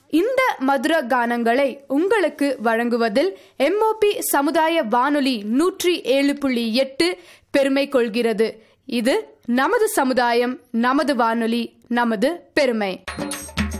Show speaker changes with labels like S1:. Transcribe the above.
S1: இந்த மதுர கானங்களை உங்களுக்கு வழங்குவதில் எம்ஓபி சமுதாய வானொலி 107.8 பெருமை கொள்கிறது. இது நமது சமுதாயம், நமது வானொலி, நமது பெருமை.